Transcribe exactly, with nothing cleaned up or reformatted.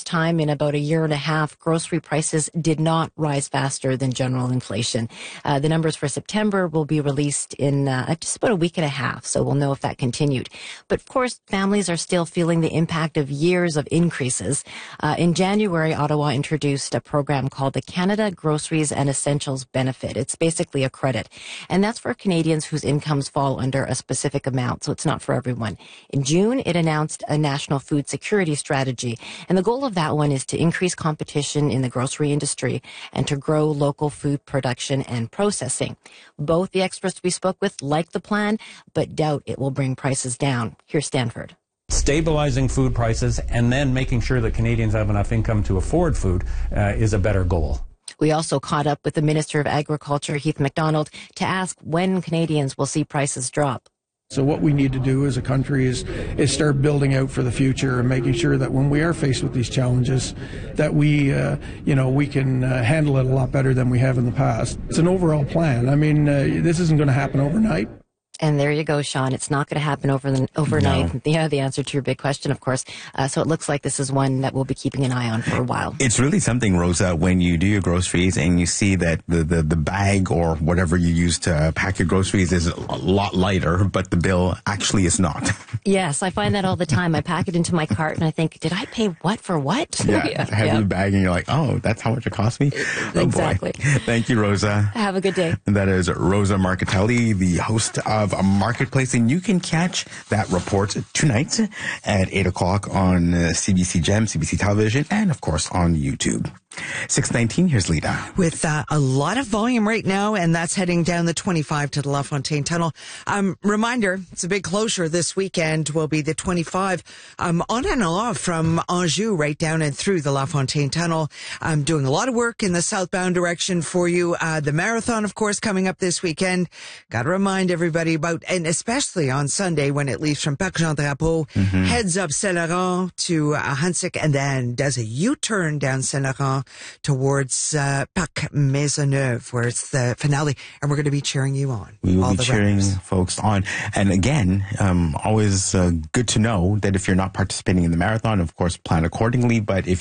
time in about a year and a half, grocery prices did not rise faster than general inflation. Uh, the numbers for September will be released in uh, just about a week and a half, so we'll know if that continued. But of course, families are still feeling the impact of years of increases. Uh, in January, Ottawa introduced a program called the Canada Groceries and Essentials Benefit. It's basically a credit, and that's for Canadians whose incomes fall under a specific amount, so it's not for everyone. In June, it announced a national food security strategy, and the goal of that one is to increase competition in the grocery industry and to grow local food production and processing. Both the experts we spoke with like the plan, but doubt it will bring prices down. Here's Stanford. Stabilizing food prices and then making sure that Canadians have enough income to afford food uh, is a better goal. We also caught up with the Minister of Agriculture, Heath MacDonald, to ask when Canadians will see prices drop. So what we need to do as a country is is start building out for the future and making sure that when we are faced with these challenges, that we, uh, you know, we can uh, handle it a lot better than we have in the past. It's an overall plan. I mean, uh, this isn't going to happen overnight. And there you go, Sean. It's not going to happen over the, overnight. No. Yeah, the answer to your big question, of course. Uh, so it looks like this is one that we'll be keeping an eye on for a while. It's really something, Rosa, when you do your groceries and you see that the, the, the bag or whatever you use to pack your groceries is a lot lighter, but the bill actually is not. Yes, I find that all the time. I pack it into my cart and I think, did I pay what for what? Yeah, yeah. Heavy yeah. bag and you're like, oh, that's how much it cost me? Oh, exactly. Boy. Thank you, Rosa. Have a good day. And that is Rosa Marchitelli, the host of A Marketplace, and you can catch that report tonight at eight o'clock on uh, C B C Gem, C B C Television, and of course on YouTube. six nineteen, here's Lita. With uh, a lot of volume right now, and that's heading down the twenty-five to the LaFontaine Tunnel. Um, reminder, it's a big closure this weekend, will be the twenty-five um, on and off from Anjou right down and through the LaFontaine Tunnel. I'm doing a lot of work in the southbound direction for you. Uh, the marathon, of course, coming up this weekend. Got to remind everybody about, and especially on Sunday when it leaves from Parc Jean Drapeau, mm-hmm. heads up Saint-Laurent to uh, Huntsic, and then does a U-turn down Saint-Laurent towards uh, Parc Maisonneuve, where it's the finale, and we're going to be cheering you on. We will all be the cheering runners. folks on. And again, um, always uh, good to know that if you're not participating in the marathon, of course, plan accordingly. But if